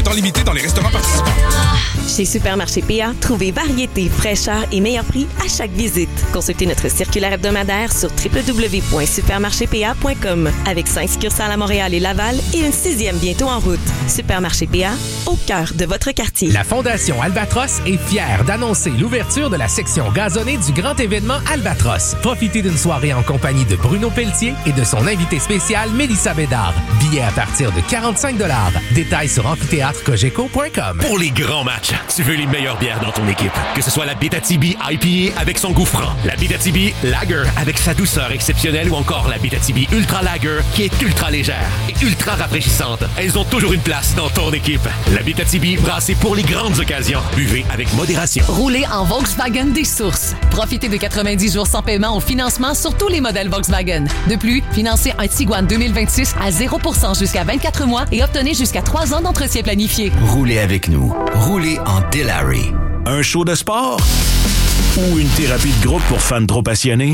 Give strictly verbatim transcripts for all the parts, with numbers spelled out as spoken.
temps limité dans les restaurants participants. Chez Supermarché P A, trouvez variété, fraîcheur et meilleur prix à chaque visite. Consultez notre circulaire hebdomadaire sur w w w point supermarché p a point com avec cinq succursales à Montréal et Laval et une sixième bientôt en route. Supermarché P A, au cœur de votre quartier. La Fondation Albatros est fière d'annoncer l'ouverture de la section gazonnée du grand événement Albatros. Profitez d'une soirée en compagnie de Bruno Pelletier et de son invité spécial Mélissa Bédard. Billets à partir de quarante-cinq dollars. Détails sur amphithéâtre cogeco point com. Pour les grands matchs, tu veux les meilleures bières dans ton équipe. Que ce soit la Bétatibi I P A avec son goût franc, la Bétatibi Lager avec sa douceur exceptionnelle ou encore la Bétatibi Ultra Lager qui est ultra légère et ultra rafraîchissante. Elles ont toujours une place dans ton équipe. La Bétatibi, brassée pour les grandes occasions. Buvez avec modération. Roulez en Volkswagen des sources. Profitez de quatre-vingt-dix jours sans paiement au financement sur tous les modèles Volkswagen. De plus, financez un Tiguan deux mille vingt-six à zéro pour cent jusqu'à vingt-quatre mois et obtenez jusqu'à trois ans d'entretien planifié. Roulez avec nous. Roulez en Delary. Un show de sport ou une thérapie de groupe pour fans trop passionnés?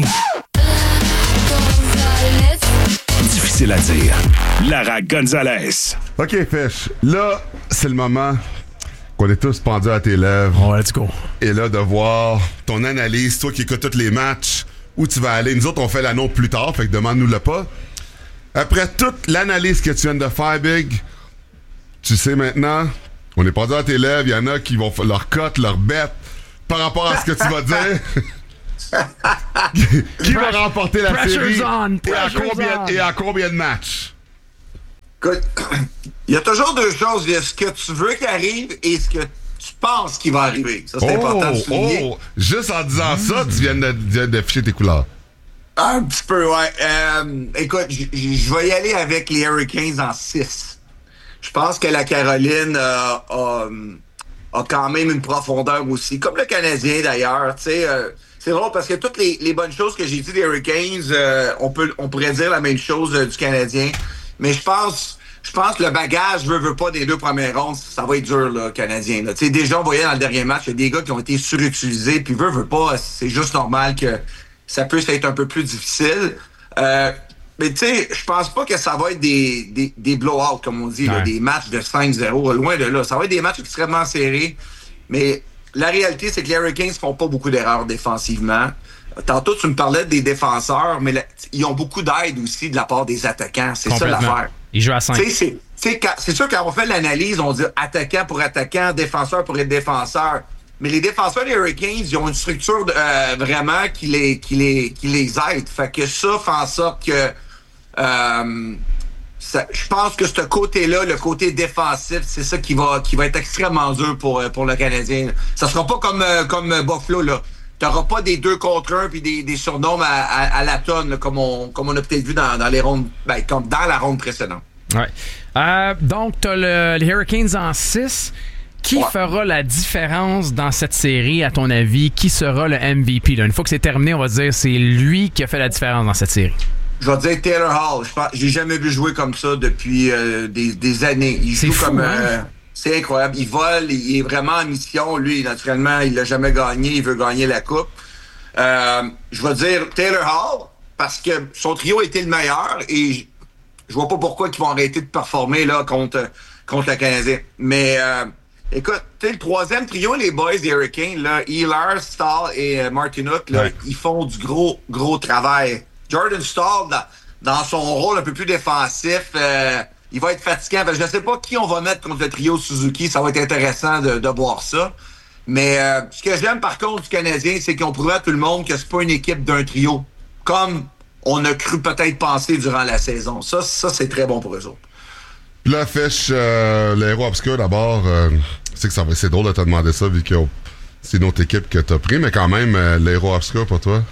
Difficile à dire. Lara Gonzalez. OK, Fish. Là, c'est le moment qu'on est tous pendus à tes lèvres. Oh, let's go. Et là, de voir ton analyse, toi qui écoutes tous les matchs, où tu vas aller. Nous autres, on fait l'annonce plus tard, fait que demande-nous-le pas. Après toute l'analyse que tu viens de faire, Big, tu sais maintenant, on est pendu à tes lèvres, il y en a qui vont faire leur cote, leur bête, par rapport à ce que tu vas dire. Qui va remporter la série on, et, à combien, on. et à combien de matchs? Écoute, il y a toujours deux choses. Il y a ce que tu veux qu'il arrive et ce que tu penses qu'il va arriver. Ça, c'est oh, important de souligner. Oh, juste en disant mmh. ça, tu viens de, de, d'afficher tes couleurs. Un petit peu, ouais. Euh, écoute, je vais y aller avec les Hurricanes en six. Je pense que la Caroline euh, a, a quand même une profondeur aussi, comme le Canadien d'ailleurs. Tu sais, euh, c'est drôle parce que toutes les, les bonnes choses que j'ai dit des Hurricanes, euh, on peut, on pourrait dire la même chose euh, du Canadien. Mais je pense, je pense que le bagage veut, veut pas des deux premières rondes, ça va être dur, là, Canadien. Là. Tu sais, déjà, on voyait dans le dernier match, il y a des gars qui ont été surutilisés, puis veut, veut pas, c'est juste normal que ça puisse être un peu plus difficile. Euh, mais tu sais, je pense pas que ça va être des, des, des blow-outs, comme on dit, là, des matchs de cinq zéro, loin de là. Ça va être des matchs extrêmement serrés. Mais la réalité, c'est que les Hurricanes font pas beaucoup d'erreurs défensivement. Tantôt, tu me parlais des défenseurs, mais là, ils ont beaucoup d'aide aussi de la part des attaquants. C'est ça l'affaire. Ils jouent à cinq. C'est, c'est, c'est sûr, quand on fait l'analyse, on dit attaquant pour attaquant, défenseur pour être défenseur. Mais les défenseurs des Hurricanes, ils ont une structure euh, vraiment qui les, qui, les, qui les aide. Fait que ça fait en sorte que euh, ça, je pense que ce côté-là, le côté défensif, c'est ça qui va, qui va être extrêmement dur pour, pour le Canadien. Ça sera pas comme, euh, comme Buffalo, là. T'auras pas des deux contre un puis des, des surnoms à, à, à la tonne, là, comme, on, comme on a peut-être vu dans, dans les rondes, ben, comme dans la ronde précédente. Ouais. Euh, donc, t'as le, les Hurricanes en six. Qui ouais. fera la différence dans cette série, à ton avis? Qui sera le M V P? Là? Une fois que c'est terminé, on va dire c'est lui qui a fait la différence dans cette série. Je vais dire Taylor Hall. Je pense, j'ai jamais vu jouer comme ça depuis euh, des, des années. Il c'est joue fou, comme... hein? Euh, c'est incroyable. Il vole, il est vraiment en mission. Lui, naturellement, il l'a jamais gagné. Il veut gagner la coupe. Euh, je vais dire Taylor Hall parce que son trio a été le meilleur et je, je vois pas pourquoi ils vont arrêter de performer là contre, contre le Canadien. Mais... Euh, écoute, tu sais, le troisième trio, les boys des Hurricanes, là, Ehlers, Stahl et euh, Martinook, là, ouais. ils font du gros, gros travail. Jordan Stahl, dans, dans son rôle un peu plus défensif, euh, il va être fatigant. Je ne sais pas qui on va mettre contre le trio Suzuki. Ça va être intéressant de, de voir ça. Mais euh, ce que j'aime, par contre, du Canadien, c'est qu'ils ont prouvé à tout le monde que c'est pas une équipe d'un trio. Comme on a cru peut-être penser durant la saison. Ça, ça c'est très bon pour eux autres. Puis là, Fish, euh, les héros obscurs, d'abord, euh, c'est que ça va, c'est drôle de te demander ça, vu que c'est une autre équipe que t'as pris, mais quand même, euh, les héros obscurs pour toi?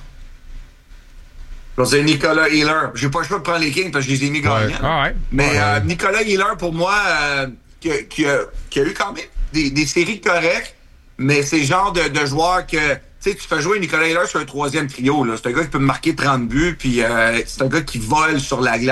C'est Nicolas Ehlers. J'ai pas le choix de prendre les Kings parce que je les ai mis gagnants. Ouais. Ah ouais. Mais ouais. Euh, Nicolas Ehlers, pour moi, euh, qui, a, qui, a, qui a eu quand même des, des séries correctes, mais c'est le genre de, de joueur que... Tu sais, tu fais jouer Nicolas Ehlers sur un troisième trio. Là. C'est un gars qui peut marquer trente buts, puis euh, c'est un gars qui vole sur la glace.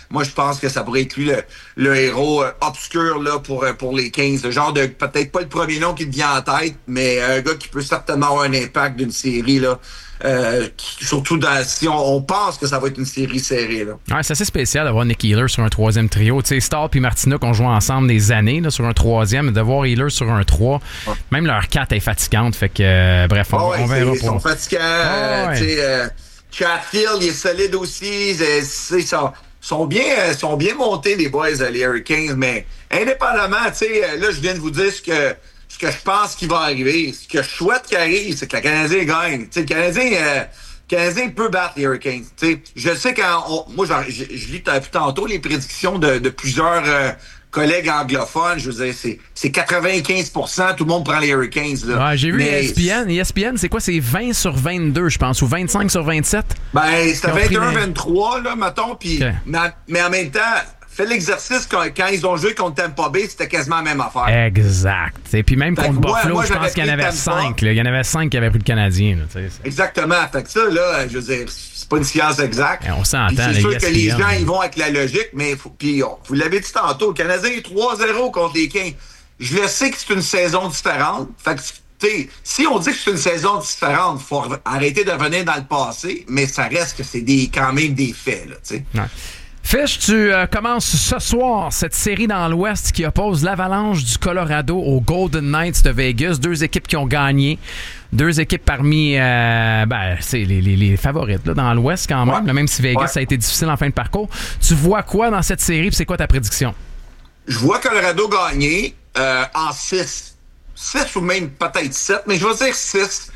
moi, je pense que ça pourrait être lui le, le héros euh, obscur là, pour, pour les Kings. Le genre de, peut-être pas le premier nom qui te vient en tête, mais un gars qui peut certainement avoir un impact d'une série, là. Euh, qui, surtout dans, si on, on pense que ça va être une série serrée. Là. Ouais, c'est assez spécial d'avoir Nick Healer sur un troisième trio. Tu sais, Stahl et Martinook ont joué ensemble des années là, sur un troisième, de voir Healer sur un trois, ouais. Même leur quatre est fatigante. Fait que, euh, bref, on, oh ouais, on verra Ils pour... sont fatigants. Oh ouais. euh, euh, Chatfield, il est solide aussi. Ils sont, sont, bien, sont bien montés, les boys, les Hurricanes. Mais indépendamment, tu sais, là, je viens de vous dire ce que... Ce que je pense qu'il va arriver, ce que je souhaite qu'il arrive, c'est que le Canadien gagne. T'sais, le Canadien, euh, le Canadien peut battre les Hurricanes. T'sais, je sais quand on, moi, genre, je, je lis depuis tantôt les prédictions de, de plusieurs euh, collègues anglophones. Je veux dire, c'est, c'est quatre-vingt-quinze pour cent, tout le monde prend les Hurricanes. Là. Ouais, j'ai vu mais, E S P N. E S P N, c'est quoi? C'est vingt sur vingt-deux, je pense, ou vingt-cinq sur vingt-sept? Ben, c'était vingt et un vingt-trois, là, mettons. Pis, okay. mais, mais en même temps, fait l'exercice quand, quand ils ont joué contre Tampa Bay, c'était quasiment la même affaire. Exact. Et puis même fait contre moi, Buffalo, moi, je pense qu'il y en avait cinq. Là. Il y en avait cinq qui avaient pris le Canadien. Là, exactement. Fait que ça, là, je veux dire, c'est pas une science exacte. Et on s'entend. C'est sûr que les gens, ils vont avec la logique, mais faut, puis on, vous l'avez dit tantôt, le Canadien est trois zéro contre les Kings. Je le sais que c'est une saison différente. Fait que, t'sais, si on dit que c'est une saison différente, il faut arrêter de revenir dans le passé, mais ça reste que c'est des, quand même des faits. Là, t'sais. Ouais. Fish, tu euh, commences ce soir cette série dans l'Ouest qui oppose l'Avalanche du Colorado aux Golden Knights de Vegas. Deux équipes qui ont gagné. Deux équipes parmi euh, ben, c'est les, les, les favorites là, dans l'Ouest quand même. Ouais. Là, même si Vegas, ouais. ça a été difficile en fin de parcours. Tu vois quoi dans cette série et c'est quoi ta prédiction? Je vois Colorado gagner euh, en six. six ou même peut-être sept, mais je vais dire six.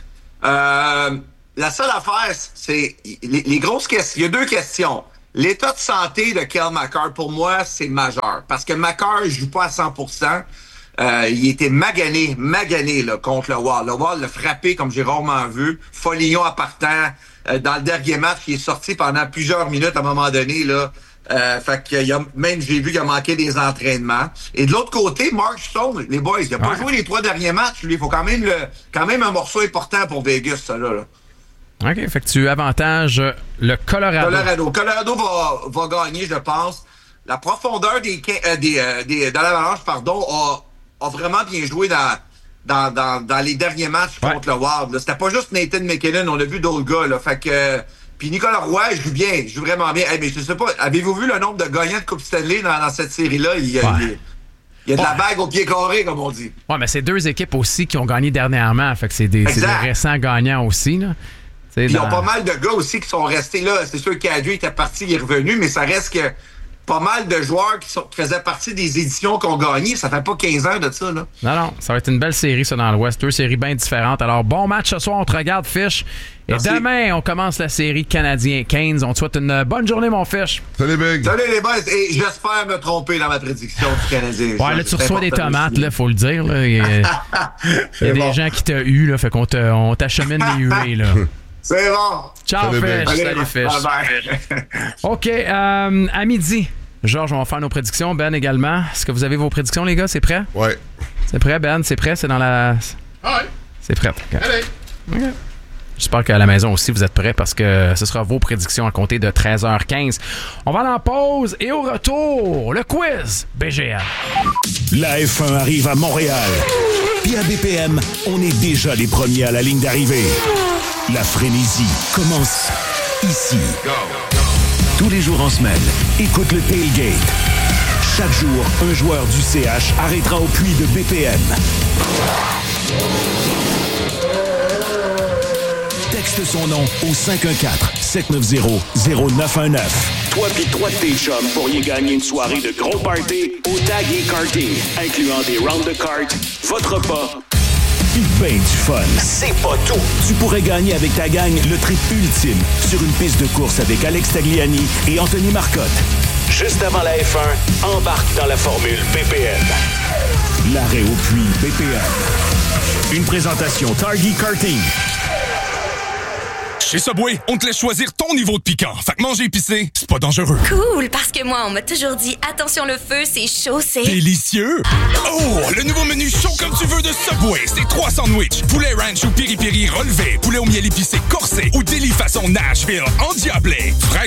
Euh, la seule affaire, c'est les, les grosses questions. Il y a deux questions. L'état de santé de Cale Makar, pour moi, c'est majeur. Parce que Makar ne joue pas à cent pour cent. Euh, il était magané, magané là, contre le Wild. Le Wild l'a frappé comme j'ai rarement vu. Foligno en partant. Euh, dans le dernier match, il est sorti pendant plusieurs minutes à un moment donné. Là. Euh, fait que il a, même j'ai vu qu'il a manqué des entraînements. Et de l'autre côté, Mark Stone, les boys, il n'a pas ouais. joué les trois derniers matchs. Lui, il faut quand même, le, quand même un morceau important pour Vegas, ça là. là. OK, fait que tu avantages le Colorado. Colorado. Colorado va, va gagner, je pense. La profondeur des, euh, des, euh, des, de l'Avalanche, pardon, a, a vraiment bien joué dans, dans, dans, dans les derniers matchs ouais. contre le Wild. Là. C'était pas juste Nathan McKinnon, on a vu d'autres gars. Là. Fait que, puis Nicolas Roy joue bien, il joue vraiment bien. Hey, mais je sais pas, avez-vous vu le nombre de gagnants de Coupe Stanley dans, dans cette série-là? Il y a, ouais. il, il y a de ouais. la bague au pied carré, comme on dit. Ouais, mais c'est deux équipes aussi qui ont gagné dernièrement. Fait que c'est des, c'est des récents gagnants aussi, là. Ils dans... ont pas mal de gars aussi qui sont restés là. C'est sûr qu'Adju était parti, il est revenu, mais ça reste que pas mal de joueurs qui, sont, qui faisaient partie des éditions qu'on gagné. Ça fait pas quinze ans de ça. Là. Non, non. Ça va être une belle série, ça, dans l'Ouest. Deux séries bien différentes. Alors, bon match ce soir. On te regarde, Fish. Et merci. Demain, on commence la série Canadien-Keynes. On te souhaite une bonne journée, mon Fish. Salut, Big. Salut, les boys. Et j'espère me tromper dans ma prédiction du Canadien. Ouais, là, tu reçois des tomates, là, faut le dire. Là. Il y a, il y a des bon. gens qui t'ont eu, là. Fait qu'on te, on t'achemine les huées, là. C'est bon. Ciao, Fish. Salut, Salut Fish. Bye. OK, euh, à midi, Georges, on va faire nos prédictions. Ben également. Est-ce que vous avez vos prédictions, les gars? C'est prêt? Oui. C'est prêt, Ben? C'est prêt? C'est dans la... Ah oui. C'est prêt. Okay. Allez. OK. J'espère qu'à la maison aussi, vous êtes prêts parce que ce sera vos prédictions à compter de treize heures quinze. On va aller en pause et au retour, le quiz B G M. La F un arrive à Montréal. Puis à B P M, on est déjà les premiers à la ligne d'arrivée. La frénésie commence ici. Go. Tous les jours en semaine, écoute le Tailgate. Chaque jour, un joueur du C H arrêtera au puits de B P M. Texte son nom au cinq un quatre, sept neuf zéro, zéro neuf un neuf. Toi pis trois de tes chums pourriez gagner une soirée de gros party au Tag et Karting, incluant des rounds de cartes, votre repas, pis ben du fun. C'est pas tout! Tu pourrais gagner avec ta gang le trip ultime sur une piste de course avec Alex Tagliani et Anthony Marcotte. Juste avant la F un, embarque dans la formule B P M. L'arrêt au puits B P M. Une présentation Target Karting. Chez Subway, on te laisse choisir ton niveau de piquant. Fait que manger épicé, c'est pas dangereux. Cool, parce que moi, on m'a toujours dit attention le feu, c'est chaud, c'est... Délicieux! Oh, le nouveau menu chaud comme tu veux de Subway, c'est trois sandwichs. Poulet ranch ou piri-piri relevé, poulet au miel épicé corsé ou délit façon Nashville endiablé. Fraîche